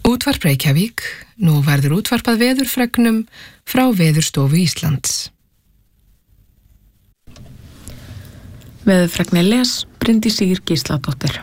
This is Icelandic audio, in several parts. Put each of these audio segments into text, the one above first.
Útvarp Reykjavík, nú verður útvarpað veðurfregnum frá Veðurstofu Íslands. Veðurfregni les Bryndís Ýr Gísladóttir.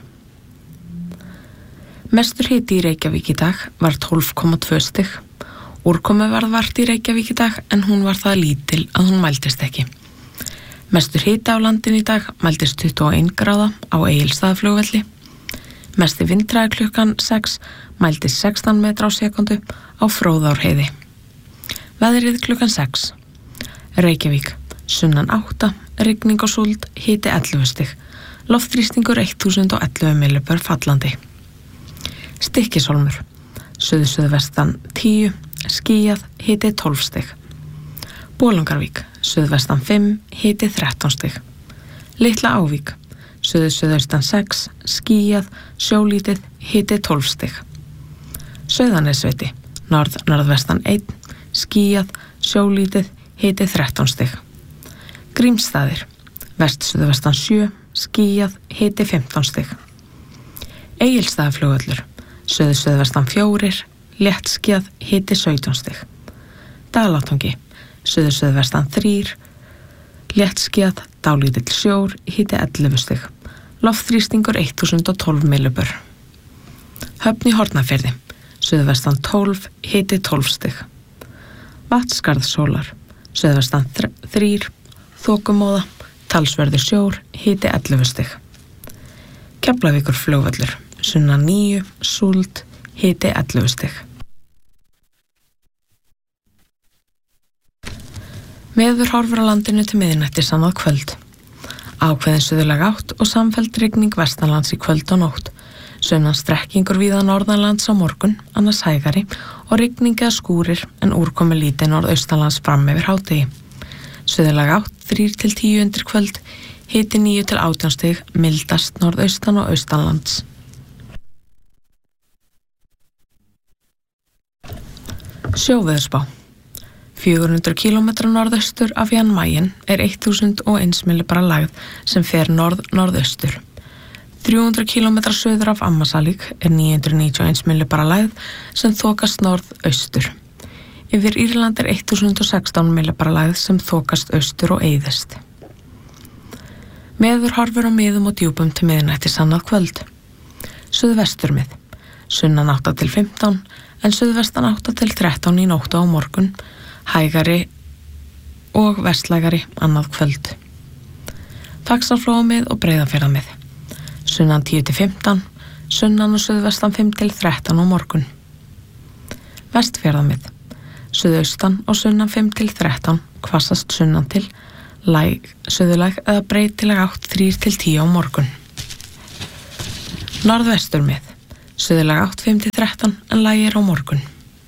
Mestur hiti í Reykjavík í dag var 12,2 stig. Úrkomu varð vart í Reykjavík í dag en hún var það lítil að hún mældist ekki. Mestur hiti á landinu í dag mældist 21 gráða á Egilsstaðaflugvelli. Mesti vindræði klukkan 6 mældist 16 metra á sekundu á Fróðárheiði. Veðrið klukkan 6. Reykjavík, sunnan 8, rigning og súld, hiti 11 stig. Loftþrýstingur 1011 millibör fallandi. Stykkishólmur, suðvestan 10, skýjað, hiti 12 stig. Bolungarvík, suðvestan 5, hiti 13 stig. Litla Ávík, suðaustan 6, skýjað, sjólítið, hiti 12 stig. Sauðanesviti, norðvestan 1, skýjað, sjólítið, hiti 13 stig. Grímsstaðir, suðvestan 7, skýjað, hiti 15 stig. Egilsstaðaflugvöllur, suðvestan 4, léttskýjað, hiti 17 stig. Dalatanga, suðvestan 3, léttskýjað, dálítill sjór, hiti 11 stig. Loftþrýstingur 1012 millibör. Höfn í Hornafirði, suðvestan 12, hiti 12 stig. Vatnsskarðshólar, suðvestan 3, þokumóða, talsverður sjór, hiti 11 stig. Keflavíkurflugvöllur, sunnan 9, súld, hiti 11 stig. Veður horfur á landinu til miðnættis annað kvöld. Ákveðin suðlæg átt og samfelld rigning vestanlands í kvöld og nótt. Sunnan strekkingur víða norðanlands á morgun, annars hægari, og rigning eða skúrir en úrkomi lítið norðaustanlands fram yfir hádegi. Suðlæg átt 3-10 undir kvöld, hiti 9-18 stig, mildast norðaustan og austanlands. Sjóveðurspá. 400 km norðaustur af Jan Mayen 1001 millibara lægð sem fer norðaustur. 300 km söður af Ammasalík 991 millibara lægð sem þokast norðaustur. Yfir Írland 1016 millibara lægð sem þokast austur og eyðist. Veður horfur á miðum og djúpum til miðnættis annað kvöld. Suðvesturmið, sunnan 8-15 en suðvestan 8-13 í nótt á morgun, hægari og vestlægari annað kvöld. Faxaflóamið og Breiðafjarðarmið, sunnan 10-15, sunnan og suðvestan 5-13 á morgun. Vestfjarðarmið, suðaustan og sunnan 5-13, hvassast sunnan til, suðlæg eða breytileg átt 3-10 á morgun. Norðvesturmið, suðlæg átt 5-13 en lægir á morgun.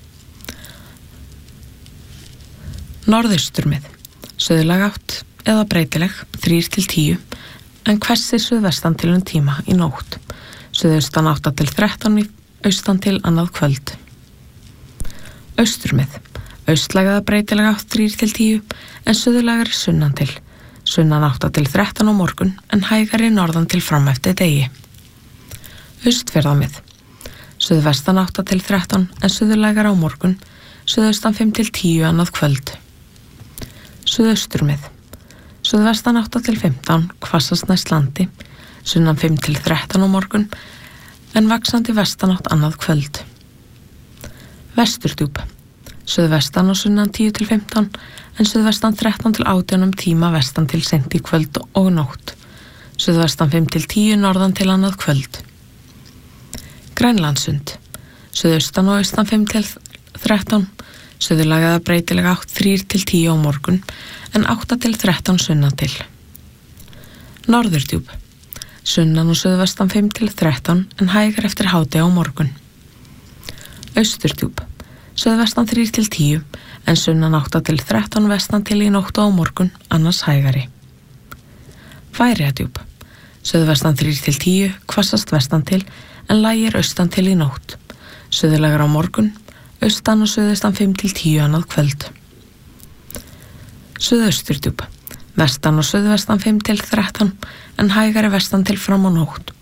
Norðausturmið, suðlæg átt eða breytileg 3-10 en hvessir suðvestan til tíma í nótt. Suðaustan 8-13 í austan til annað kvöld. Austurmið, austlæg eða breytileg átt 3-10 en suðlægari sunnan til. Sunnan 8-13 á morgun en hægari norðan til fram eftir degi. Austfjarðarmið, suðvestan 8-13 en suðlægari á morgun, suðaustan 5-10 annað kvöld. Suðausturmið, suðvestan 8-15, hvassast næst landi, sunnan 5-13 á morgun, en vaxandi vestanátt annað kvöld. Vesturdjúp, suðvestan og sunnan 10-15, en suðvestan 13-18 tíma vestan til seint í kvöld og nótt, suðvestan 5-10 norðan til annað kvöld. Grænlandssund, suðaustan og austan 5-13, suðlæg eða breytileg átt 3-10 á morgun en 8-13 sunnan til. Norðurdjúp, sunnan og suðvestan 5-13 en hægar eftir hádegi á morgun. Austurdjúp, suðvestan 3-10 en sunnan 8-13 vestan til í nótt og á morgun, annars hægari. Færeyjadjúp, suðvestan 3-10, hvassast vestan til en lægir austan til í nótt. Suðlægar á morgun, austan og suðaustan 5-10 annað kvöld. Suðausturdjúp, vestan og suðvestan 5-13 en hægari vestan til fram á nótt.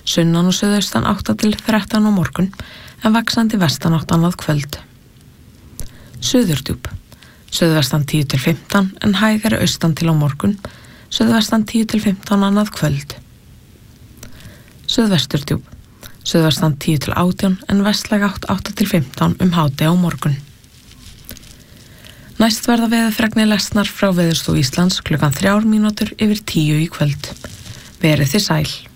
sunnan og suðaustan 8 til 13 á morgun en vaxandi vestanátt annað kvöld. Suðurdjúp, suðvestan 10 til 15 en hægari austan til á morgun, suðvestan 10 til 15 annað kvöld. Suðvesturdjúp, suðvestan 10 til 18 en vestlæg átt 8 til 15 hádegi á morgun. Næst verða veðurfregnir lesnar frá Veðurstofu Íslands klukkan 3 mínútur yfir 10 í kvöld. Verið þið sæl.